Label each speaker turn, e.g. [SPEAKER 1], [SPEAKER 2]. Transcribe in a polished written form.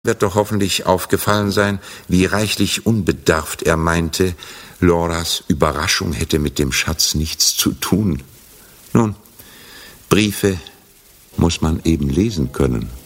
[SPEAKER 1] Wird doch hoffentlich aufgefallen sein, wie reichlich unbedarft er meinte, Loras Überraschung hätte mit dem Schatz nichts zu tun. Nun, Briefe muss man eben lesen können.